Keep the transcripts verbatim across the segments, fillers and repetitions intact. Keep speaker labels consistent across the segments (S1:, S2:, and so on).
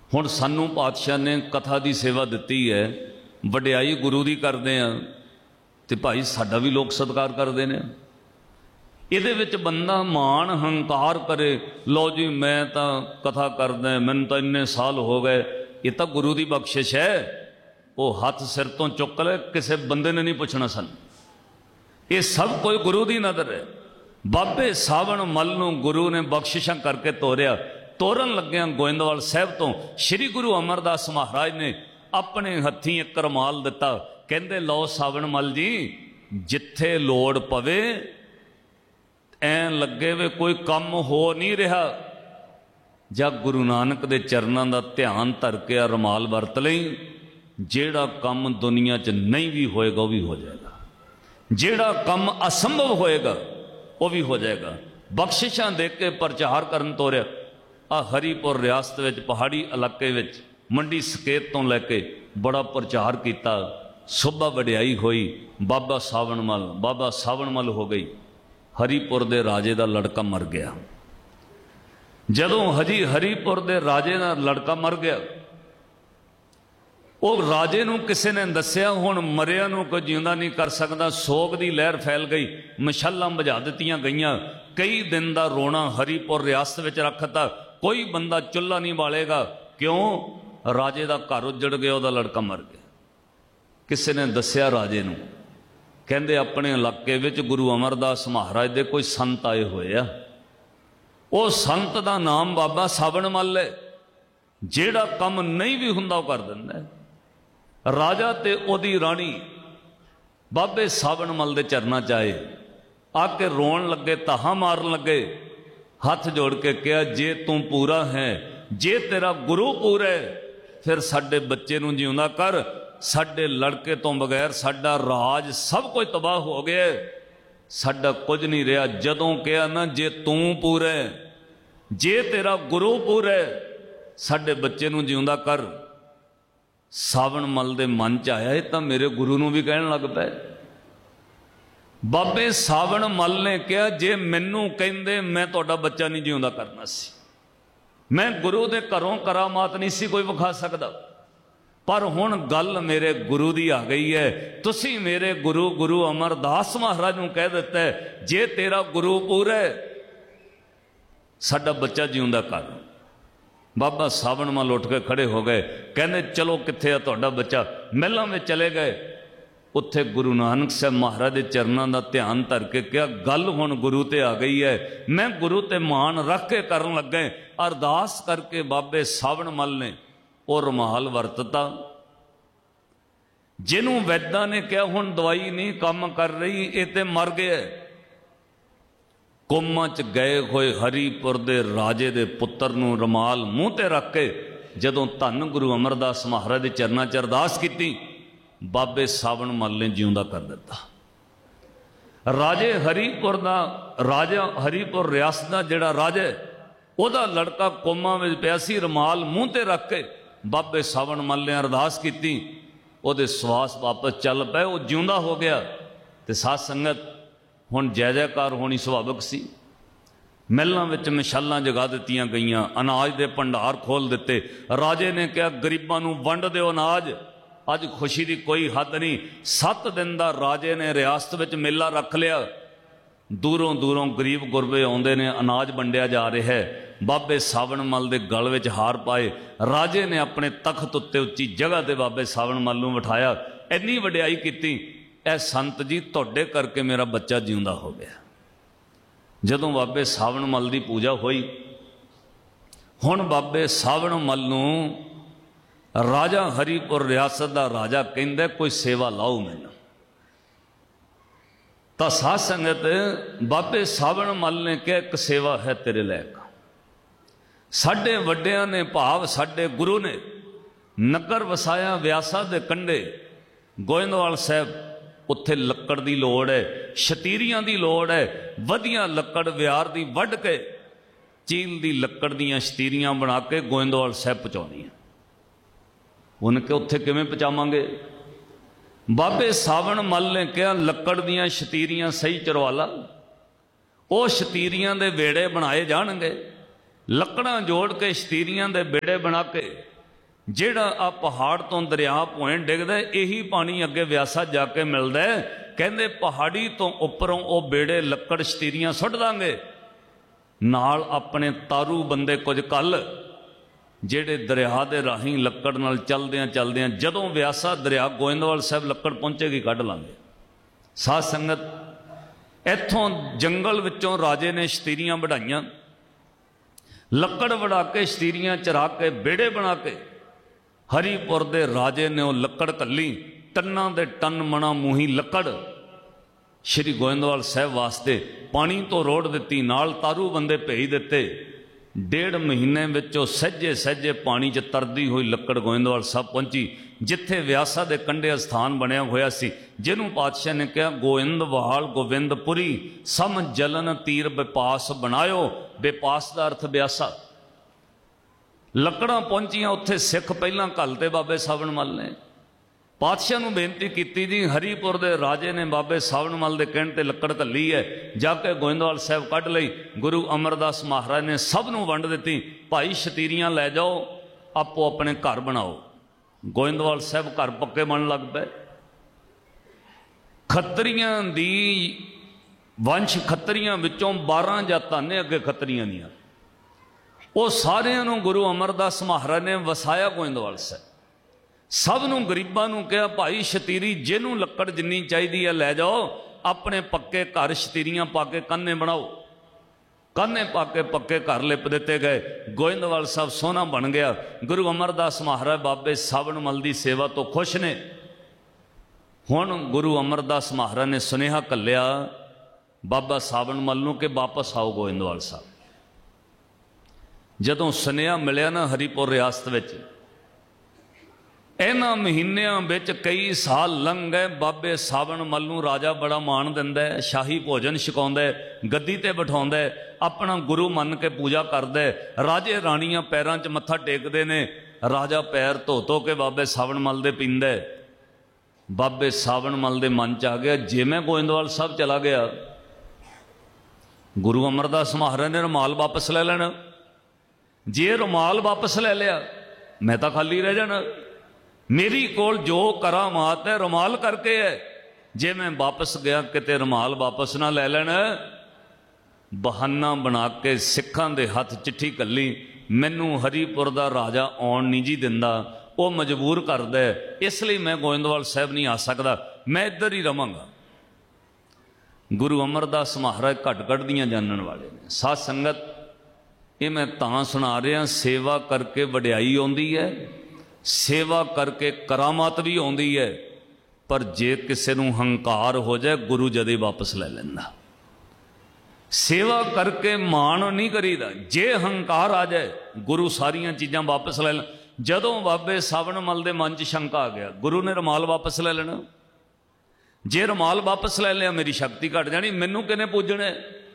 S1: हुण सानू पातशाह ने कथा की सेवा दी है, वड्याई गुरु की करते हैं तो भाई साडा भी लोग सत्कार करते हैं। इहदे विच बंदा मान हंकार करे, लो जी मैं तो कथा करदा, मैनूं तो इन्ने साल हो गए, ये तो गुरु की बख्शिश है। वो हाथ सिर तो चुक ले, किसी बंदे ने नहीं पूछना सन। ये सब कोई गुरु की नज़र है। बाबे सावण मल नूं गुरु ने बख्शिशां करके तोरिया। तोरन लग्या गोइंदवाल साहब तो श्री गुरु अमरदास महाराज ने अपने हथी एक रमाल दिता, कहंदे लो सावण मल जी, जिथे लोड़ पवे ऐ लगे वे कोई कम हो नहीं रहा, जब गुरु नानक दे चरनां दा ध्यान धर के रमाल वरत लई, जेड़ा कम दुनिया च नहीं भी होएगा वह भी हो जाएगा, जेड़ा कम असंभव होएगा वह भी हो जाएगा। बख्शिशां दे के प्रचार करन तोरिया। आ हरीपुर रियासत विच पहाड़ी इलाके विच मंडी सकेत तो लैके बड़ा प्रचार किया, सुबह वड्याई हुई, बाबा सावण मल बाबा सावण मल हो गई। हरीपुर दे राजे का लड़का मर गया। जदों हजी हरीपुर दे राजे का लड़का मर गया, वो राजे नूं किसी ने दसिया, हुण मरिया नूं कोई जिंदा नहीं कर सकता। सोग की लहर फैल गई, मशालां बुझा दित्तियां गईयां। कई दिन का रोना हरीपुर रियासत विच रखता, कोई बंदा चुल्हा नहीं बालेगा। क्यों? राजे का घर उजड़ गया, वह लड़का मर गया। किसी ने दसिया राजे नूं, कहंदे अपने इलाके विच गुरु अमरदास महाराज दे कोई संत आए हुए आ। वो संत का नाम बाबा सावण मल है, जेड़ा कम नहीं भी हुंदा वो कर दिंदा है। राजा ते ओदी राणी बाबे सावण मल दे चरना चाहे आके रोन लगे, ताहा मारन लगे। हाथ जोड़ के कहा, जे तू पूरा है, जे तेरा गुरु पूरा है, फिर साडे बच्चे नूं जिउंदा कर। साडे लड़के तो बगैर साडा राज सब कुछ तबाह हो गया, साडा कुछ नहीं रहा। जदों कहा ना जे तू पूरा है, जे तेरा गुरु पूरा है, साडे बच्चे नूं जिउंदा कर। सावण मल दे मन च आया, ये तो मेरे गुरु नूं भी कहण लग पे। बाबे सावण मल ने कहा, जे मैनू कहंदे मैं तुहाडा बच्चा नहीं जिउंदा करना सी, मैं गुरु दे घरों करामात नहीं सी कोई विखा सकदा, पर हुण गल मेरे गुरु दी आ गई है। तुसी मेरे गुरु गुरु अमरदास महाराज नूं कह दिता है, जे तेरा गुरु पूरा है, साडा बच्चा जिउंदा कर। बाबा सावण मल उठ के खड़े हो गए, कहने चलो कित्थे आ तुहाडा बच्चा। महलां में चले गए, उत्थे गुरु नानक साहब महाराज के चरणों का ध्यान धर के क्या गल हुण गुरु ते आ गई है, मैं गुरु ते मान रख के करन लगे। अरदास करके बाबे सावण मल ने और रुमाल वरतता। जिन्हों वैद्या ने कहा हुण दवाई नहीं काम कर रही, ये ते मर गया। कोमा च गए हुए हरीपुर दे राजे दे पुत्र नूं रुमाल मूँह ते रख के जदों धन गुरु अमरदास महाराज के चरनां च अरदास की, बाबे सावण मल ने जिउंदा कर दिता। राजे हरीपुर दा राजा हरीपुर रियासत दा जिहड़ा राजा ओदा लड़का कोमा में पिया सी, रुमाल मूँह ते रख के बाबे सावण मल ने अरदास की, ओदे सवास वापस चल पे, वो जिउंदा हो गया। ते साध संगत हुण जय जयकार होनी सुभाविक सी। महलों में मशालां जगा दित्तियां गईयां, अनाज दे भंडार खोल दिते। राजे ने कहा गरीबां नूं वंड दिओ अनाज। अज खुशी की कोई हद नहीं। सत्त दिन का राजे ने रियासत विच मेला रख लिया। दूरों दूरों गरीब गुरबे आउंदे ने, अनाज वंडिया जा रहा है। बाबे सावण मल दे गल विच हार पाए। राजे ने अपने तख्त उत्ते उच्ची जगह ते बाबे सावण मल नूं बिठाया, इन्नी वड्याई कीती, ऐ संत जी तुहाडे करके मेरा बच्चा जिउंदा हो गया। जदों बाबे सावण मल की पूजा हुई, हुण बाबे सावण मल नूं राजा हरीपुर रियासत का राजा कहंदा कोई सेवा लाओ मैनूं। तो साध संगत बाबे सावण मल ने कहा एक सेवा है तेरे लायक। साडे वड्डियां ने भाव साडे गुरु ने नगर वसाया व्यासा दे कंढे गोइंदवाल साहब, उत्थे लक्कड़ की लोड़ है, शतीरियां की लोड़ है। वधिया लक्कड़ व्यार की वढ़ के चील की लक्कड़ दीयां शतीरियां बना के गोइंदवाल साहब पहुँचाउणियां। उनके उत्थे किवें पहुँचावांगे? बाबे सावण मल ने कहा लक्कड़ दीयां शतीरियां सही चरवा ला, वो शतीरियां दे बेड़े बनाए जाणगे। लकड़ां जोड़ के शतीरियां दे बेड़े बना के ਜਿਹੜਾ ਆ ਪਹਾੜ ਤੋਂ ਦਰਿਆ ਭੋਏ ਡਿੱਗਦਾ, ਇਹੀ ਪਾਣੀ ਅੱਗੇ ਵਿਆਸਾ ਜਾ ਕੇ ਮਿਲਦਾ। ਕਹਿੰਦੇ ਪਹਾੜੀ ਤੋਂ ਉੱਪਰੋਂ ਉਹ ਬੇੜੇ ਲੱਕੜ ਸ਼ਤੀਰੀਆਂ ਸੁੱਟ ਦਾਂਗੇ, ਨਾਲ ਆਪਣੇ ਤਾਰੂ ਬੰਦੇ ਕੁਝ ਕੱਲ ਜਿਹੜੇ ਦਰਿਆ ਦੇ ਰਾਹੀਂ ਲੱਕੜ ਨਾਲ ਚੱਲਦਿਆਂ ਚੱਲਦਿਆਂ ਜਦੋਂ ਵਿਆਸਾ ਦਰਿਆ ਗੋਇੰਦਵਾਲ ਸਾਹਿਬ ਲੱਕੜ ਪਹੁੰਚੇਗੀ ਕੱਢ ਲਾਂਗੇ। ਸਾਧ ਸੰਗਤ, ਇੱਥੋਂ ਜੰਗਲ ਵਿੱਚੋਂ ਰਾਜੇ ਨੇ ਸ਼ਤੀਰੀਆਂ ਵਢਾਈਆਂ, ਲੱਕੜ ਵਢਾ ਕੇ ਸ਼ਤੀਰੀਆਂ ਚਰਾ ਕੇ ਬੇੜੇ ਬਣਾ ਕੇ ਹਰੀਪੁਰ ਦੇ ਰਾਜੇ ਨੇ ਉਹ ਲੱਕੜ ਕੱਲੀ, ਟੰਨਾਂ ਦੇ ਟੰਨ ਮਣਾ ਮੂੰਹੀ ਲੱਕੜ ਸ਼੍ਰੀ ਗੋਇੰਦਵਾਲ ਸਾਹਿਬ ਵਾਸਤੇ ਪਾਣੀ ਤੋਂ ਰੋੜ ਦਿੱਤੀ, ਨਾਲ ਤਾਰੂ ਬੰਦੇ ਭੇਜ ਦਿੱਤੇ। ਡੇਢ ਮਹੀਨੇ ਵਿੱਚ ਉਹ ਸਹਿਜੇ ਸਹਿਜੇ ਪਾਣੀ 'ਚ ਤਰਦੀ ਹੋਈ ਲੱਕੜ ਗੋਇੰਦਵਾਲ ਸਾਹਿਬ ਪਹੁੰਚੀ, ਜਿੱਥੇ ਵਿਆਸਾ ਦੇ ਕੰਢੇ ਸਥਾਨ ਬਣਿਆ ਹੋਇਆ ਸੀ, ਜਿਹਨੂੰ ਪਾਤਸ਼ਾਹ ਨੇ ਕਿਹਾ ਗੋਇੰਦਵਾਲ ਗੋਬਿੰਦਪੁਰੀ ਸਮ ਜਲਨ ਤੀਰ ਵਿਪਾਸ ਬਣਾਇਓ। ਵਿਪਾਸ ਦਾ ਅਰਥ ਵਿਆਸਾ। ਲੱਕੜਾਂ ਪਹੁੰਚੀਆਂ ਉੱਥੇ, ਸਿੱਖ ਪਹਿਲਾਂ ਘੱਲਤੇ ਬਾਬੇ ਸਾਵਣ ਮੱਲ ਨੇ। ਪਾਤਸ਼ਾਹ ਨੂੰ ਬੇਨਤੀ ਕੀਤੀ ਜੀ, ਹਰੀਪੁਰ ਦੇ ਰਾਜੇ ਨੇ ਬਾਬੇ ਸਾਵਣ ਮੱਲ ਦੇ ਕਹਿਣ ਤੇ ਲੱਕੜ ਘੱਲੀ ਹੈ, ਜਾ ਕੇ ਗੋਇੰਦਵਾਲ ਸਾਹਿਬ ਕੱਢ ਲਈ। ਗੁਰੂ ਅਮਰਦਾਸ ਮਹਾਰਾਜ ਨੇ ਸਭ ਨੂੰ ਵੰਡ ਦਿੱਤੀ, ਭਾਈ ਸ਼ਤੀਰੀਆਂ ਲੈ ਜਾਓ, ਆਪੋ ਆਪਣੇ ਘਰ ਬਣਾਓ। ਗੋਇੰਦਵਾਲ ਸਾਹਿਬ ਘਰ ਪੱਕੇ ਬਣਨ ਲੱਗ ਪਏ। ਖੱਤਰੀਆਂ ਦੀ ਵੰਸ਼, ਖੱਤਰੀਆਂ ਵਿੱਚੋਂ ਬਾਰਾਂ ਜਾਤਾਂ ਨੇ ਅੱਗੇ ਖੱਤਰੀਆਂ ਦੀਆਂ, ਉਹ ਸਾਰਿਆਂ ਨੂੰ ਗੁਰੂ ਅਮਰਦਾਸ ਮਹਾਰਾਜ ਨੇ ਵਸਾਇਆ ਗੋਇੰਦਵਾਲ ਸਾਹਿਬ। ਸਭ ਨੂੰ ਗਰੀਬਾਂ ਨੂੰ ਕਿਹਾ, ਭਾਈ ਸ਼ਤੀਰੀ ਜਿਹਨੂੰ ਲੱਕੜ ਜਿੰਨੀ ਚਾਹੀਦੀ ਹੈ ਲੈ ਜਾਓ, ਆਪਣੇ ਪੱਕੇ ਘਰ ਸ਼ਤੀਰੀਆਂ ਪਾ ਕੇ ਕਾਨੇ ਬਣਾਓ। ਕਾਨੇ ਪਾ ਕੇ ਪੱਕੇ ਘਰ ਲਿਪ ਦਿੱਤੇ ਗਏ। ਗੋਇੰਦਵਾਲ ਸਾਹਿਬ ਸੋਹਣਾ ਬਣ ਗਿਆ। ਗੁਰੂ ਅਮਰਦਾਸ ਮਹਾਰਾਜ ਬਾਬੇ ਸਾਵਣ ਮੱਲ ਦੀ ਸੇਵਾ ਤੋਂ ਖੁਸ਼ ਨੇ। ਹੁਣ ਗੁਰੂ ਅਮਰਦਾਸ ਮਹਾਰਾਜ ਨੇ ਸੁਨੇਹਾ ਘੱਲਿਆ ਬਾਬਾ ਸਾਵਣ ਮੱਲ ਨੂੰ ਕਿ ਵਾਪਸ ਆਓ ਗੋਇੰਦਵਾਲ ਸਾਹਿਬ। ਜਦੋਂ ਸੁਨੇਹਾ ਮਿਲਿਆ ਨਾ ਹਰੀਪੁਰ ਰਿਆਸਤ ਵਿੱਚ, ਇਹਨਾਂ ਮਹੀਨਿਆਂ ਵਿੱਚ ਕਈ ਸਾਲ ਲੰਘ ਗਏ। ਬਾਬੇ ਸਾਵਣ ਮੱਲ ਨੂੰ ਰਾਜਾ ਬੜਾ ਮਾਣ ਦਿੰਦਾ, ਸ਼ਾਹੀ ਭੋਜਨ ਛਕਾਉਂਦਾ, ਗੱਦੀ ਤੇ ਬਿਠਾਉਂਦਾ, ਆਪਣਾ ਗੁਰੂ ਮੰਨ ਕੇ ਪੂਜਾ ਕਰਦਾ। ਰਾਜੇ ਰਾਣੀਆਂ ਪੈਰਾਂ 'ਚ ਮੱਥਾ ਟੇਕਦੇ ਨੇ, ਰਾਜਾ ਪੈਰ ਧੋ ਧੋ ਕੇ ਬਾਬੇ ਸਾਵਣ ਮੱਲ ਦੇ ਪੀਂਦਾ। ਬਾਬੇ ਸਾਵਣ ਮੱਲ ਦੇ ਮਨ 'ਚ ਆ ਗਿਆ, ਜੇ ਮੈਂ ਗੋਇੰਦਵਾਲ ਸਾਹਿਬ ਚਲਾ ਗਿਆ, ਗੁਰੂ ਅਮਰਦਾਸ ਮਹਾਰਾਜ ਨੇ ਰੁਮਾਲ ਵਾਪਸ ਲੈ ਲੈਣਾ। ਜੇ ਰੁਮਾਲ ਵਾਪਸ ਲੈ ਲਿਆ, ਮੈਂ ਤਾਂ ਖਾਲੀ ਰਹਿ ਜਾਣਾ। ਮੇਰੀ ਕੋਲ ਜੋ ਕਰਾਮਾਤ ਹੈ ਰੁਮਾਲ ਕਰਕੇ ਹੈ। ਜੇ ਮੈਂ ਵਾਪਸ ਗਿਆ, ਕਿਤੇ ਰੁਮਾਲ ਵਾਪਸ ਨਾ ਲੈ ਲੈਣ। ਬਹਾਨਾ ਬਣਾ ਕੇ ਸਿੱਖਾਂ ਦੇ ਹੱਥ ਚਿੱਠੀ ਘੱਲੀ, ਮੈਨੂੰ ਹਰੀਪੁਰ ਦਾ ਰਾਜਾ ਆਉਣ ਨਹੀਂ ਜੀ ਦਿੰਦਾ, ਉਹ ਮਜਬੂਰ ਕਰਦਾ, ਇਸ ਲਈ ਮੈਂ ਗੋਇੰਦਵਾਲ ਸਾਹਿਬ ਨਹੀਂ ਆ ਸਕਦਾ, ਮੈਂ ਇੱਧਰ ਹੀ ਰਵਾਂਗਾ। ਗੁਰੂ ਅਮਰਦਾਸ ਮਹਾਰਾਜ ਘੱਟ ਘੱਟ ਦੀਆਂ ਜਾਣਨ ਵਾਲੇ ਨੇ। ਸਾਧ ਸੰਗਤ, ਇਹ ਮੈਂ ਤਾਂ ਸੁਣਾ ਰਿਹਾ, ਸੇਵਾ ਕਰਕੇ ਵਡਿਆਈ ਆਉਂਦੀ ਹੈ, ਸੇਵਾ ਕਰਕੇ ਕਰਾਮਾਤ ਵੀ ਆਉਂਦੀ ਹੈ, ਪਰ ਜੇ ਕਿਸੇ ਨੂੰ ਹੰਕਾਰ ਹੋ ਜਾਏ, ਗੁਰੂ ਜਦੇ ਵਾਪਸ ਲੈ ਲੈਂਦਾ। ਸੇਵਾ ਕਰਕੇ ਮਾਣ ਨਹੀਂ ਕਰੀਦਾ, ਜੇ ਹੰਕਾਰ ਆ ਜਾਏ, ਗੁਰੂ ਸਾਰੀਆਂ ਚੀਜ਼ਾਂ ਵਾਪਸ ਲੈ ਲੈ। ਜਦੋਂ ਬਾਬੇ ਸਾਵਣ ਮੱਲ ਦੇ ਮਨ 'ਚ ਸ਼ੰਕਾ ਆ ਗਿਆ, ਗੁਰੂ ਨੇ ਰੁਮਾਲ ਵਾਪਸ ਲੈ ਲੈਣਾ। ਜੇ ਰੁਮਾਲ ਵਾਪਸ ਲੈ ਲਿਆ, ਮੇਰੀ ਸ਼ਕਤੀ ਘਟ ਜਾਣੀ, ਮੈਨੂੰ ਕਿਹਨੇ ਪੂਜਣਾ।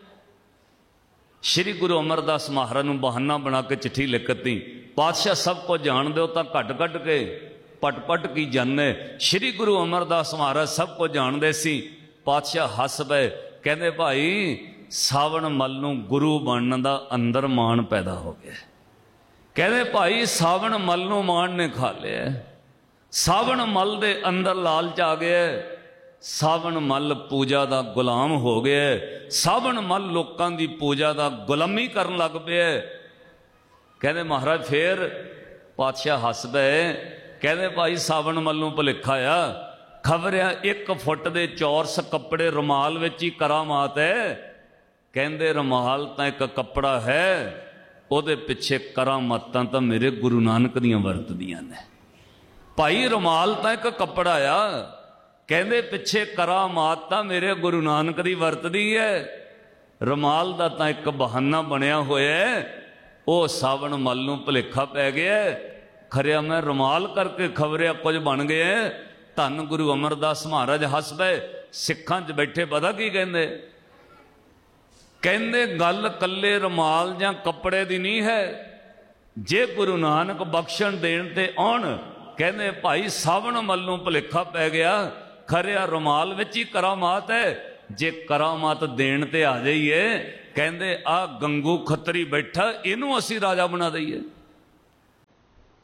S1: ਸ਼੍ਰੀ ਗੁਰੂ ਅਮਰਦਾਸ ਮਹਾਰਾਜ ਨੂੰ ਬਹਾਨਾ ਬਣਾ ਕੇ ਚਿੱਠੀ ਲਿਖਤੀ, ਪਾਤਸ਼ਾਹ ਸਭ ਕੁਝ ਜਾਣਦੇ ਹੋ ਤਾਂ ਘੱਟ ਘੱਟ ਕੇ ਪਟ ਪਟ ਕੀ ਜਾਣੇ। ਸ਼੍ਰੀ ਗੁਰੂ ਅਮਰਦਾਸ ਮਹਾਰਾਜ ਸਭ ਕੁਝ ਜਾਣਦੇ ਸੀ। ਪਾਤਸ਼ਾਹ ਹੱਸ ਪਏ, ਕਹਿੰਦੇ ਭਾਈ ਸਾਵਣ ਮੱਲ ਨੂੰ ਗੁਰੂ ਬਣਨ ਦਾ ਅੰਦਰ ਮਾਣ ਪੈਦਾ ਹੋ ਗਿਆ। ਕਹਿੰਦੇ ਭਾਈ ਸਾਵਣ ਮੱਲ ਨੂੰ ਮਾਣ ਨੇ ਖਾ ਲਿਆ, ਸਾਵਣ ਮੱਲ ਦੇ ਅੰਦਰ ਲਾਲਚ ਆ ਗਿਆ, ਸਾਵਣ ਮੱਲ ਪੂਜਾ ਦਾ ਗੁਲਾਮ ਹੋ ਗਿਆ, ਸਾਵਣ ਮੱਲ ਲੋਕਾਂ ਦੀ ਪੂਜਾ ਦਾ ਗੁਲਾਮੀ ਕਰਨ ਲੱਗ ਪਿਆ। ਕਹਿੰਦੇ ਮਹਾਰਾਜ ਫੇਰ? ਪਾਤਸ਼ਾਹ ਹੱਸ ਪਏ, ਕਹਿੰਦੇ ਭਾਈ ਸਾਵਣ ਮੱਲ ਨੂੰ ਭੁਲੇਖਾ ਆ, ਖਬਰਿਆ ਇੱਕ ਫੁੱਟ ਦੇ ਚੌਰਸ ਕੱਪੜੇ ਰੁਮਾਲ ਵਿੱਚ ਹੀ ਕਰਾਮਾਤ ਹੈ। ਕਹਿੰਦੇ ਰੁਮਾਲ ਤਾਂ ਇੱਕ ਕੱਪੜਾ ਹੈ, ਉਹਦੇ ਪਿੱਛੇ ਕਰਾਮਾਤਾਂ ਤਾਂ ਮੇਰੇ ਗੁਰੂ ਨਾਨਕ ਦੀਆਂ ਵਰਤਦੀਆਂ ਨੇ। ਭਾਈ ਰੁਮਾਲ ਤਾਂ ਇੱਕ ਕੱਪੜਾ ਆ, ਕਹਿੰਦੇ ਪਿੱਛੇ ਕਰਾਮਾਤ ਤਾਂ ਮੇਰੇ ਗੁਰੂ ਨਾਨਕ ਦੀ ਵਰਤਦੀ ਹੈ। ਰੁਮਾਲ ਦਾ ਤਾਂ ਇੱਕ ਬਹਾਨਾ ਬਣਿਆ ਹੋਇਆ, ਉਹ ਸਾਵਣ ਮੱਲ ਨੂੰ ਭੁਲੇਖਾ ਪੈ ਗਿਆ, ਖਰਿਆ ਮੈਂ ਰੁਮਾਲ ਕਰਕੇ ਖਬਰਿਆ ਕੁਝ ਬਣ ਗਿਆ। ਧੰਨ ਗੁਰੂ ਅਮਰਦਾਸ ਮਹਾਰਾਜ ਹੱਸ ਪਏ। ਸਿੱਖਾਂ 'ਚ ਬੈਠੇ ਪਤਾ ਕੀ ਕਹਿੰਦੇ? ਕਹਿੰਦੇ ਗੱਲ ਕੱਲੇ ਰੁਮਾਲ ਜਾਂ ਕੱਪੜੇ ਦੀ ਨਹੀਂ ਹੈ, ਜੇ ਗੁਰੂ ਨਾਨਕ ਬਖਸ਼ਣ ਦੇਣ ਤੇ ਆਉਣ, ਕਹਿੰਦੇ ਭਾਈ ਸਾਵਣ ਮੱਲ ਨੂੰ ਭੁਲੇਖਾ ਪੈ ਗਿਆ, ਖਰਿਆ ਰੁਮਾਲ ਵਿੱਚ ਹੀ ਕਰਾਮਾਤ ਹੈ, ਜੇ ਕਰਾਮਾਤ ਦੇਣ ਤੇ ਆ ਜਾਈਏ, ਕਹਿੰਦੇ ਆ ਗੰਗੂ ਖੱਤਰੀ ਬੈਠਾ, ਇਹਨੂੰ ਅਸੀਂ ਰਾਜਾ ਬਣਾ ਦਈਏ।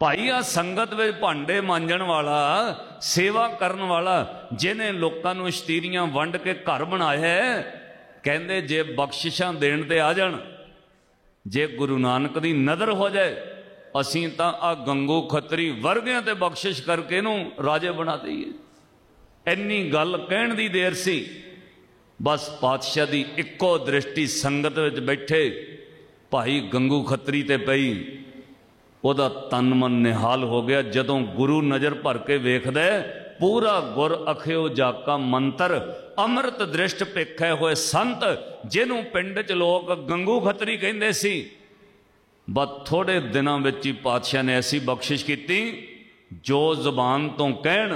S1: भाई आ संगत में भांडे मांजण वाला, सेवा करन वाला, जिन्हें लोगों को इश्तीरियां वंड के घर बनाया है, कहते जे बख्शिशां देण ते आ जाण, जे गुरु नानक दी नज़र हो जाए, असीं तां आ गंगू खत्री वर्गियां ते बख्शिश करके इहनूं राजे बना दईए। इन्नी गल कहण दी देर सी, बस पातशाह दी इक्को दृष्टि संगत विच बैठे भाई गंगू खत्री ते पई, ਉਹਦਾ तन मन निहाल हो गया। जदों गुरु नज़र भर के वेखदा पूरा गुर अखियो जाका मंत्र, अमृत दृष्ट भिखे होए संत, जिन्हों पिंड च लोग गंगू खत्री कहंदे सी, बस थोड़े दिनों विच ही पातशाह ने ऐसी बख्शिश की, जो जुबान तो कहण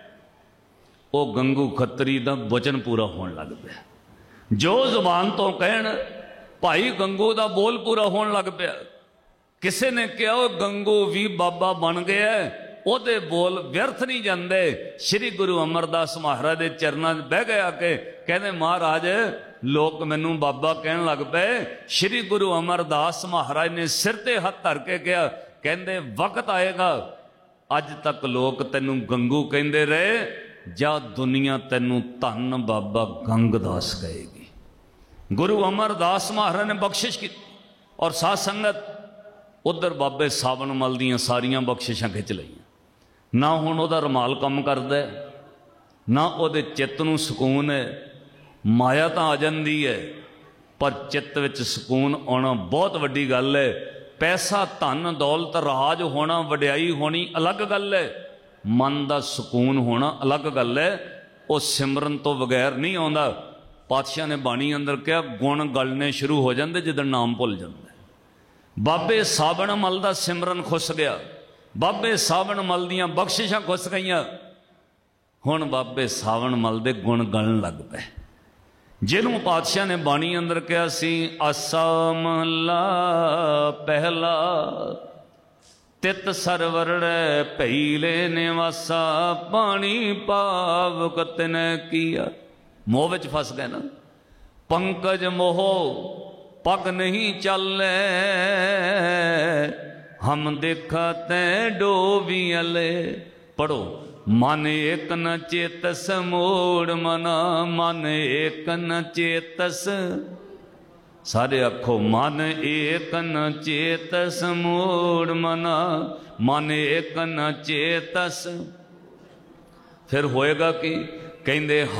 S1: वो गंगू खत्री दा वचन पूरा होण लग पिया। जो जुबान तो कहण भाई गंगू दा बोल पूरा होण लग पिया। किसी ने कहा वो गंगू भी बाबा बन गया, ਉਹਦੇ बोल व्यर्थ नहीं जाते। श्री गुरु अमरदास महाराज के चरणों में बह गए आके, कहते महाराज लोग मैनू बाबा कहन लग पे। श्री गुरु अमरदास महाराज ने सिर ते हाथ धर के कहा, कहते वक्त आएगा अज तक लोग तेनू गंगू कहते रहे, जा दुनिया तेनू धन बाबा गंगदास कहेगी। गुरु अमरदास महाराज ने बख्शिश की। और साध संगत उधर बाबे सावन मल दियां सारियां बख्शिशां खिंच लईयां। ना हुण उहदा रमाल कम करदा है, ना उहदे चित्त नूं सुकून है। माया तां आ जांदी है, पर चित्त विच सुकून आउणा बहुत वड्डी गल है। पैसा धन दौलत राज होना वड्याई होनी अलग गल है, मन दा सुकून होना अलग गल है। वो सिमरन तो बगैर नहीं आउंदा। पातशाह ने बाणी अंदर कहा, गुण गलने शुरू हो जाते जिदन नाम भुल जाता। बाबे सावण मल दा सिमरन खुस गया, बाबे सावण मल दियां बख्शिशां खुस गईयां। हुण बाबे सावण मल दे गुण गलन लग पे, जिन्हों पातशाह ने बाणी अंदर कहा सी, आसा महला पहला तित सरवरड़े पहीले निवासा, पानी पावक तिने किया। मोह विच फस गए ना। पंकज मोहो पग नहीं चले, हम देखा तैं डोबियले। पढ़ो, मन एक न चेतस मोड़ मना, मन एक न चेतस, सारे आखो मन एक न चेतस मोड़ मना, मन एक न चेतस। फिर होएगा कि कहंदे